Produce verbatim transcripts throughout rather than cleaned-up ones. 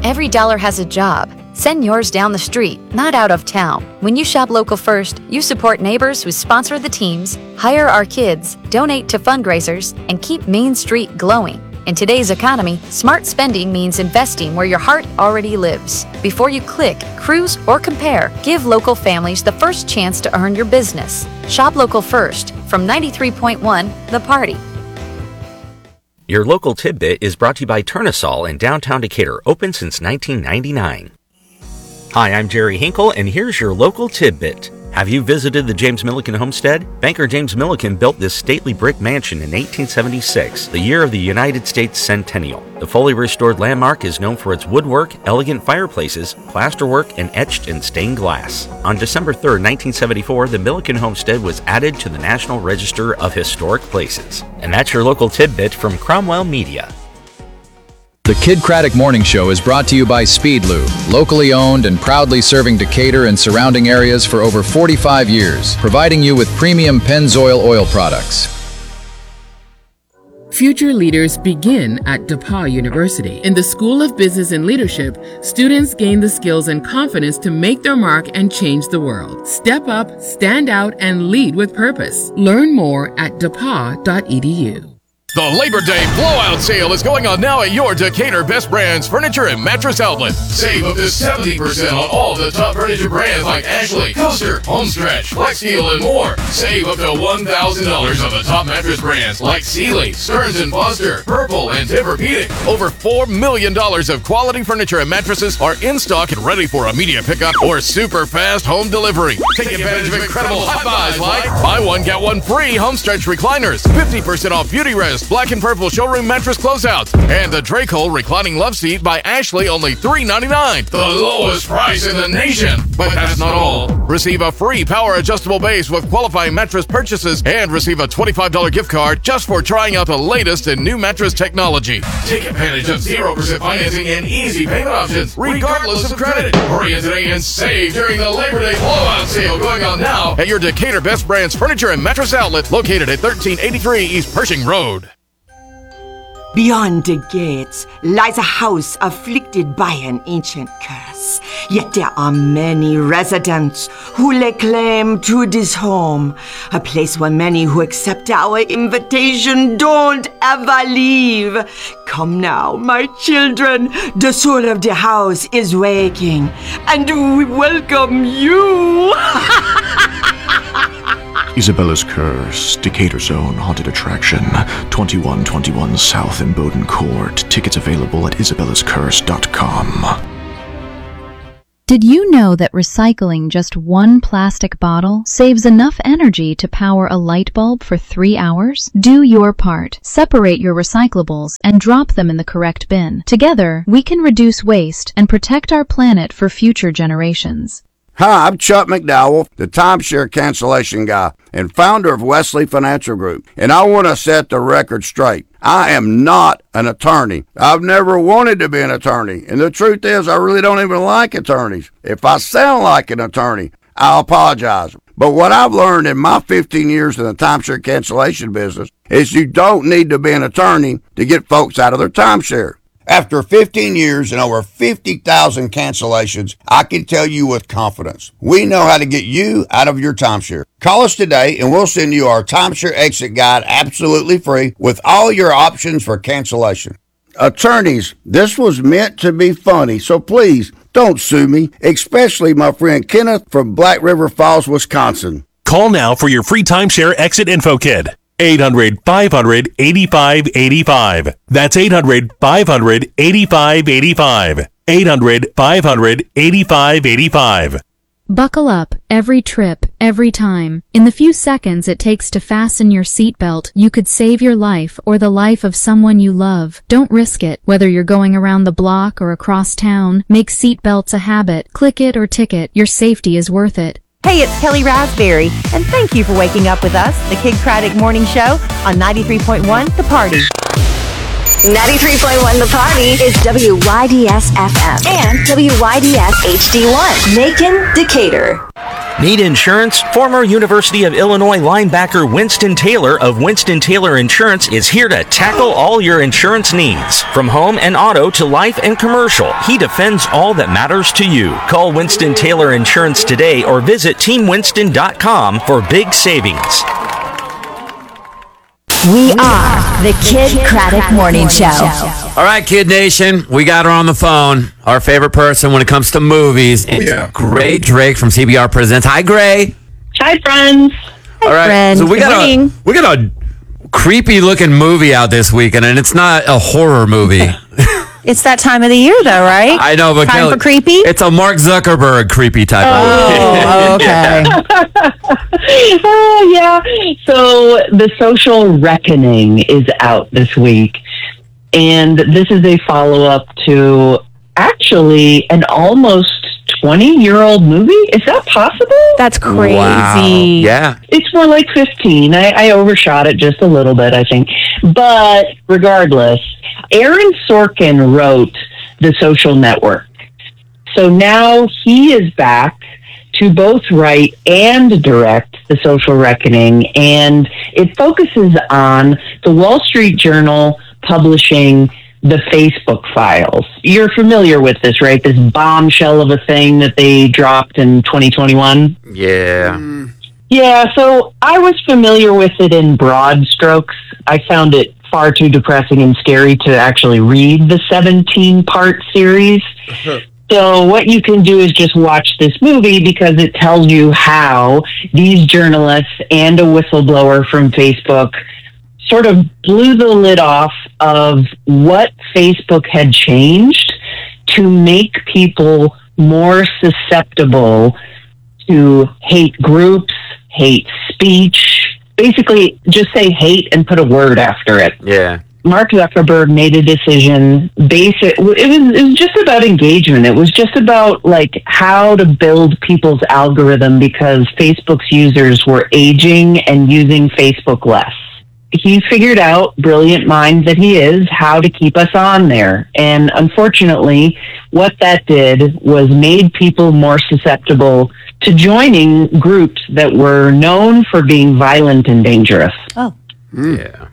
Every dollar has a job. Send yours down the street, not out of town. When you shop Local First, you support neighbors who sponsor the teams, hire our kids, donate to fundraisers, and keep Main Street glowing. In today's economy, smart spending means investing where your heart already lives. Before you click, cruise, or compare, give local families the first chance to earn your business. Shop Local First from ninety-three point one The Party. Your local tidbit is brought to you by Turnasol in downtown Decatur, open since nineteen ninety-nine. Hi, I'm Jerry Hinkle, and here's your local tidbit. Have you visited the James Milliken homestead? Banker James Milliken built this stately brick mansion in eighteen seventy-six, the year of the United States centennial. The fully restored landmark is known for its woodwork, elegant fireplaces, plasterwork, and etched and stained glass. On December third, nineteen seventy-four, the Milliken homestead was added to the National Register of Historic Places. And that's your local tidbit from Cromwell Media. The Kid Craddock Morning Show is brought to you by Speedlube, locally owned and proudly serving Decatur and surrounding areas for over forty-five years, providing you with premium Pennzoil oil products. Future leaders begin at DePauw University. In the School of Business and Leadership, students gain the skills and confidence to make their mark and change the world. Step up, stand out, and lead with purpose. Learn more at D E P A W dot E D U. The Labor Day blowout sale is going on now at your Decatur Best Brands Furniture and Mattress Outlet. Save up to seventy percent on all the top furniture brands like Ashley, Coaster, Homestretch, Flexsteel, and more. Save up to one thousand dollars on the top mattress brands like Sealy, Stearns and Foster, Purple, and Tempur-Pedic. Over four million dollars of quality furniture and mattresses are in stock and ready for immediate pickup or super fast home delivery. Take advantage of incredible hot buys like buy one, get one free Homestretch recliners, fifty percent off Beauty Rest, Black and Purple showroom mattress closeouts, and the Dracol reclining love seat by Ashley, only three ninety-nine. The lowest price in the nation. But that's not all. Receive a free power adjustable base with qualifying mattress purchases and receive a twenty-five dollars gift card just for trying out the latest in new mattress technology. Take advantage of zero percent financing and easy payment options regardless of credit. Hurry in today and save during the Labor Day blowout sale going on now at your Decatur Best Brands Furniture and Mattress Outlet located at thirteen eighty-three East Pershing Road. Beyond the gates lies a house afflicted by an ancient curse. Yet there are many residents who lay claim to this home, a place where many who accept our invitation don't ever leave. Come now, my children, the soul of the house is waking, and we welcome you. Isabella's Curse, Decatur's own haunted attraction, twenty-one twenty-one South in Bowden Court. Tickets available at isabellas curse dot com. Did you know that recycling just one plastic bottle saves enough energy to power a light bulb for three hours? Do your part. Separate your recyclables and drop them in the correct bin. Together, we can reduce waste and protect our planet for future generations. Hi, I'm Chuck McDowell, the timeshare cancellation guy and founder of Wesley Financial Group, and I want to set the record straight. I am not an attorney. I've never wanted to be an attorney, and the truth is I really don't even like attorneys. If I sound like an attorney, I apologize. But what I've learned in my fifteen years in the timeshare cancellation business is you don't need to be an attorney to get folks out of their timeshare. After fifteen years and over fifty thousand cancellations, I can tell you with confidence, we know how to get you out of your timeshare. Call us today and we'll send you our timeshare exit guide absolutely free with all your options for cancellation. Attorneys, this was meant to be funny, so please don't sue me, especially my friend Kenneth from Black River Falls, Wisconsin. Call now for your free timeshare exit info kit. eight hundred, five hundred, eighty-five eighty-five. That's eight hundred, five hundred, eighty-five eighty-five. eight hundred, five hundred, eighty-five eighty-five. Buckle up every trip, every time. In the few seconds it takes to fasten your seatbelt, you could save your life or the life of someone you love. Don't risk it. Whether you're going around the block or across town, make seatbelts a habit. Click it or ticket. Your safety is worth it. Hey, it's Kelly Raspberry, and thank you for waking up with us, the Kid Craddock Morning Show on ninety-three point one The Party. ninety-three point one The Party is W Y D S F M and W Y D S H D one, Macon, Decatur. Need insurance? Former University of Illinois linebacker Winston Taylor of Winston Taylor Insurance is here to tackle all your insurance needs. From home and auto to life and commercial, he defends all that matters to you. Call Winston Taylor Insurance today or visit team winston dot com for big savings. We are the Kid Craddock Morning Show. All right, Kid Nation, we got her on the phone. Our favorite person when it comes to movies. It's yeah. Gray Drake from C B R Presents. Hi, Gray. Hi, friends. All right, friend. so we Good got morning. a we got a creepy looking movie out this weekend, and it's not a horror movie. It's that time of the year, though, right? I know, but time Kelly, for creepy. It's a Mark Zuckerberg creepy type Oh, of movie. okay. Oh, yeah. So The Social Reckoning is out this week. And this is a follow-up to actually an almost twenty-year-old movie. Is that possible? That's crazy. Wow. Yeah. It's more like fifteen. I, I overshot it just a little bit, I think. But regardless, Aaron Sorkin wrote The Social Network. So now he is back to both write and direct The Social Reckoning. And it focuses on the Wall Street Journal publishing the Facebook files. You're familiar with this, right? This bombshell of a thing that they dropped in twenty twenty-one. Yeah. Yeah, so I was familiar with it in broad strokes. I found it far too depressing and scary to actually read the seventeen-part series. So what you can do is just watch this movie because it tells you how these journalists and a whistleblower from Facebook sort of blew the lid off of what Facebook had changed to make people more susceptible to hate groups, hate speech. Basically, just say hate and put a word after it. Yeah. Mark Zuckerberg made a decision. Basic. It was. It was just about engagement. It was just about like how to build people's algorithm because Facebook's users were aging and using Facebook less. He figured out, brilliant mind that he is, how to keep us on there. And unfortunately, what that did was made people more susceptible to joining groups that were known for being violent and dangerous. Oh. Yeah.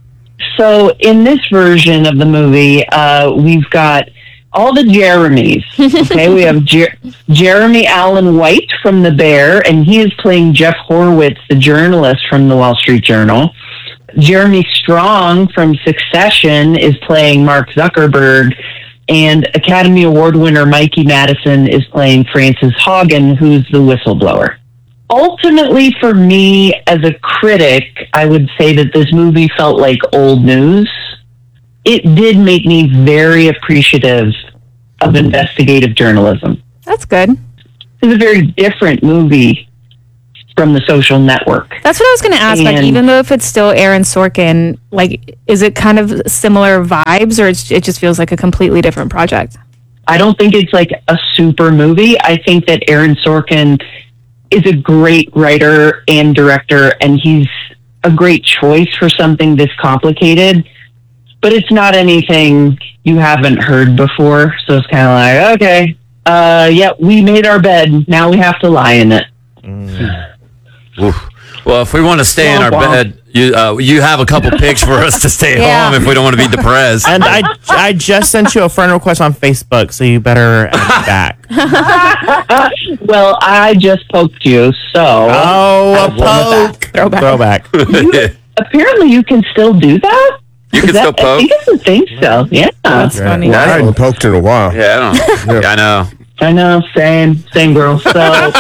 So in this version of the movie, uh, we've got all the Jeremys. Okay, we have Jer- Jeremy Allen White from The Bear, and he is playing Jeff Horowitz, the journalist from the Wall Street Journal. Jeremy Strong from Succession is playing Mark Zuckerberg, and Academy Award winner Mikey Madison is playing Frances Haugen, who's the whistleblower. Ultimately, for me, as a critic, I would say that this movie felt like old news. It did make me very appreciative of investigative journalism. That's good. It's a very different movie from The Social Network. That's what I was going to ask. And like, even though if it's still Aaron Sorkin, like, is it kind of similar vibes, or it's, it just feels like a completely different project? I don't think it's like a super movie. I think that Aaron Sorkin is a great writer and director, and he's a great choice for something this complicated. But it's not anything you haven't heard before, so it's kind of like, okay, uh, yeah, we made our bed. Now we have to lie in it. Mm. Oof. Well, if we want to stay in our Womp womp. bed, you uh, you have a couple pics for us to stay Yeah. home if we don't want to be depressed. And I, I just sent you a friend request on Facebook, so you better add it back. Well, I just poked you, so. Oh, a poke. Throwback. Throwback. You, apparently, you can still do that? You can Is that, still I think poke? it's a thing still. Yeah. That's funny. Well, I hadn't poked in a while. Yeah, I don't. Yeah, I know. I know, same, same girl. So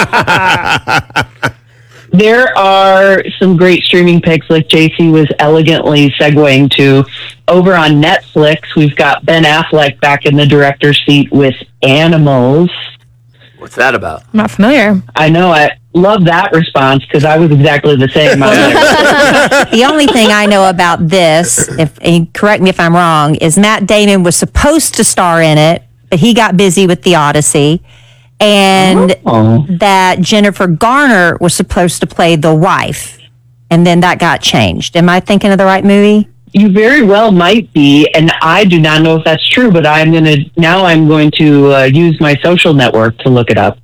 there are some great streaming picks, like J C was elegantly segueing to. Over on Netflix, we've got Ben Affleck back in the director's seat with Animals. What's that about? I'm not familiar. I know, I love that response because I was exactly the same. I was like, The only thing I know about this, if and correct me if I'm wrong, is Matt Damon was supposed to star in it, but he got busy with The Odyssey, and oh. that Jennifer Garner was supposed to play the wife, and then that got changed. Am I thinking of the right movie? You very well might be, and I do not know if that's true, but I'm going to, now I'm going to uh, use my social network to look it up.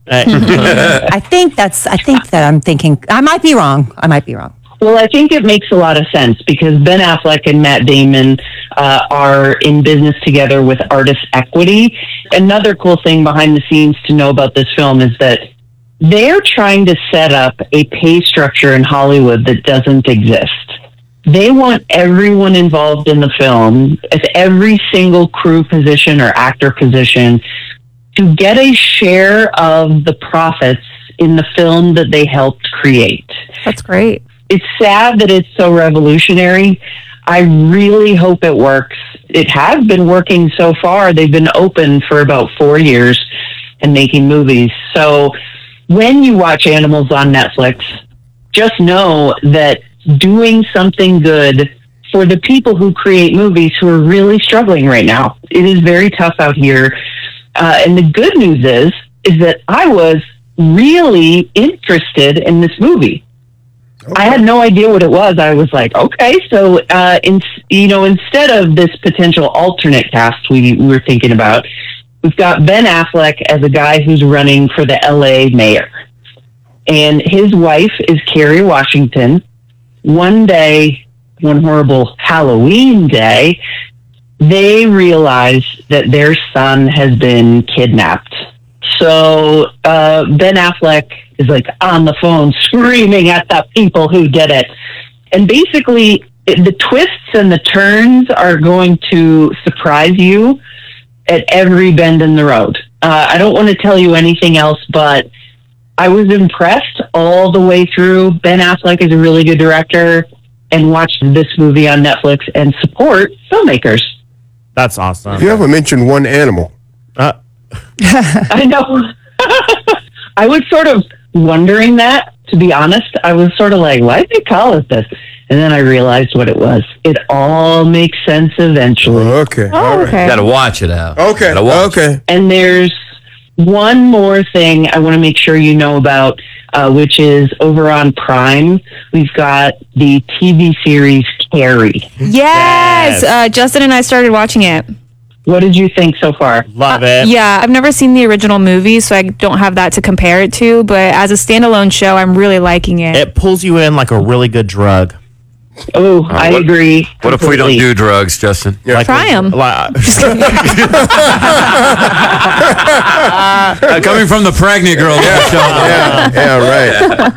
I think that's, I think that I'm thinking, I might be wrong. I might be wrong. Well, I think it makes a lot of sense because Ben Affleck and Matt Damon uh, are in business together with Artist Equity. Another cool thing behind the scenes to know about this film is that they're trying to set up a pay structure in Hollywood that doesn't exist. They want everyone involved in the film, at every single crew position or actor position, to get a share of the profits in the film that they helped create. That's great. It's sad that it's so revolutionary. I really hope it works. It has been working so far. They've been open for about four years and making movies. So when you watch Animals on Netflix, just know that doing something good for the people who create movies who are really struggling right now. It is very tough out here. Uh, and the good news is, is that I was really interested in this movie. Okay. I had no idea what it was. I was like, okay, so, uh, in, you know, instead of this potential alternate cast we, we were thinking about, we've got Ben Affleck as a guy who's running for the L A mayor. And his wife is Kerry Washington. One day, one horrible Halloween day, they realize that their son has been kidnapped. So uh, Ben Affleck is like on the phone screaming at the people who did it. And basically, it, the twists and the turns are going to surprise you at every bend in the road. Uh, I don't want to tell you anything else, but I was impressed all the way through. Ben Affleck is a really good director, and watch this movie on Netflix and support filmmakers. That's awesome. You haven't mentioned one animal. Uh. I know. I was sort of wondering that, to be honest. I was sort of like, why did they call it this? And then I realized what it was. It all makes sense eventually. Okay. Oh, okay. Got to watch it out. Okay. Watch okay. it. And there's one more thing I want to make sure you know about, uh, which is over on Prime, we've got the T V series Carrie. Yes! Yes. Uh, Justin and I started watching it. What did you think so far? Love it. Yeah, I've never seen the original movie, so I don't have that to compare it to, but as a standalone show, I'm really liking it. It pulls you in like a really good drug. Oh, I what- agree. What if we don't completely. do drugs, Justin? Like, Try 'em. Like, Uh, coming from the pregnant girl. Yeah, yeah, right.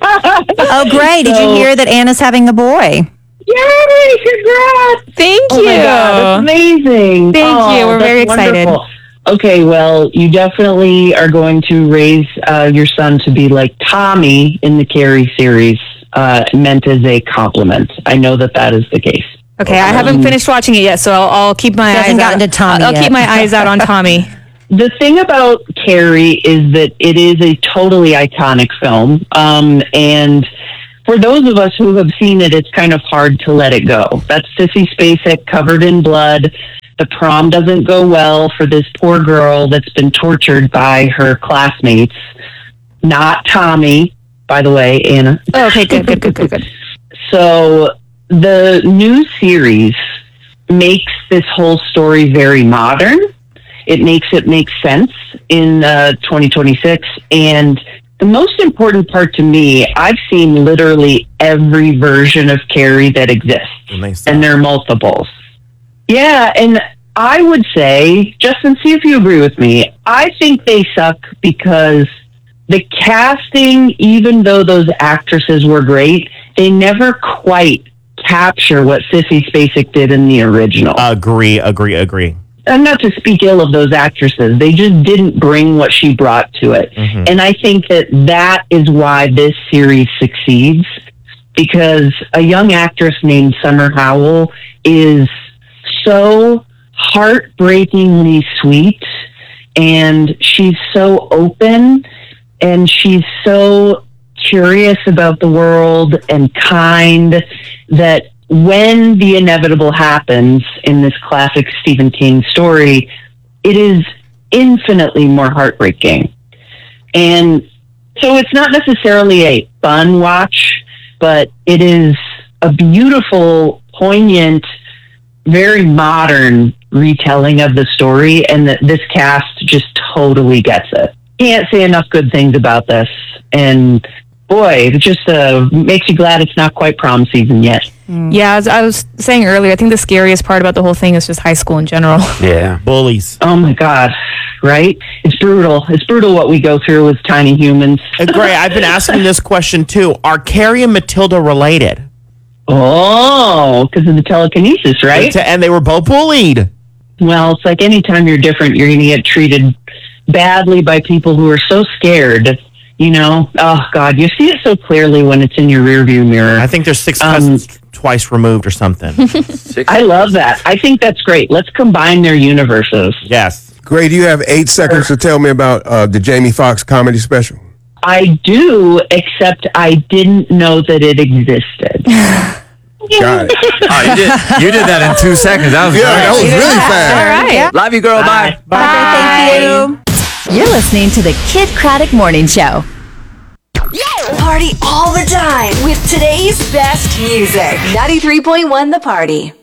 Oh, great. Did you So- hear that Anna's having a boy? Yay! Congrats! Thank Oh you. my God, that's amazing. Thank Oh, you. We're that's very excited. wonderful. Okay, well, you definitely are going to raise uh, your son to be like Tommy in the Carrie series, uh, meant as a compliment. I know that that is the case. Okay, I haven't finished watching it yet, so I'll, I'll keep my She eyes hasn't out. gotten to Tommy I'll yet. keep my eyes out on Tommy. The thing about Carrie is that it is a totally iconic film, um, and for those of us who have seen it, it's kind of hard to let it go. That's Sissy Spacek covered in blood. The prom doesn't go well for this poor girl that's been tortured by her classmates. Not Tommy, by the way, Anna. Oh, okay, good, good, good, good, good. So the new series makes this whole story very modern. It makes it make sense in uh, twenty twenty-six. And the most important part to me, I've seen literally every version of Carrie that exists. Nice. And there are multiples. Yeah, and I would say, Justin, see if you agree with me, I think they suck because the casting, even though those actresses were great, they never quite capture what Sissy Spacek did in the original. Agree, agree, agree. And not to speak ill of those actresses, they just didn't bring what she brought to it. Mm-hmm. And I think that that is why this series succeeds, because a young actress named Summer Howell is so heartbreakingly sweet, and she's so open, and she's so curious about the world and kind, that when the inevitable happens in this classic Stephen King story, it is infinitely more heartbreaking. And so it's not necessarily a fun watch, but it is a beautiful, poignant very modern retelling of the story, and that this cast just totally gets it. Can't say enough good things about this, and boy, it just uh, makes you glad it's not quite prom season yet. Yeah, as I was saying earlier, I think the scariest part about the whole thing is just high school in general. Yeah. Bullies. Oh my God, right? It's brutal. It's brutal what we go through as tiny humans. Uh, Gray, I've been asking this question too. Are Carrie and Matilda related? Oh, because of the telekinesis, right? And they were both bullied. Well, it's like anytime you're different, you're going to get treated badly by people who are so scared. You know, oh God, you see it so clearly when it's in your rearview mirror. I think there's six Um, cousins twice removed or something. I love that. I think that's great. Let's combine their universes. Yes. Gray, do you have eight seconds to tell me about uh, the Jamie Foxx comedy special? I do, except I didn't know that it existed. Got it. Oh, you did, you did that in two seconds. That was Yeah, great. that was really fast. All right. Love you, girl. Bye. Thank you. You're listening to the Kid Craddock Morning Show. Party all the time with today's best music. ninety-three point one The Party.